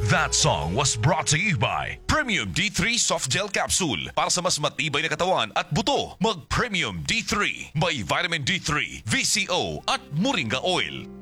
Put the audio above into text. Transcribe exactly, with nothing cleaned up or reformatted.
That song was brought to you by Premium D three Soft Gel Capsule. Para sa mas matibay na katawan at buto, mag Premium D three. May vitamin D three, V C O at Moringa Oil.